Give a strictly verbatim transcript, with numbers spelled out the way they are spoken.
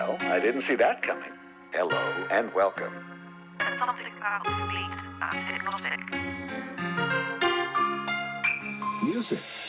Well, I didn't see that coming. Hello and welcome. There's something about this beat that's hypnotic. Music